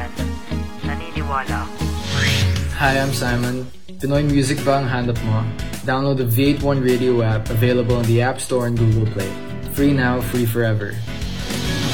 yan. Naniniwala ako. Hi, I'm Simon. Pinoy music ba ang hanap mo? Download the V81 Radio app available on the App Store and Google Play. Free now, free forever.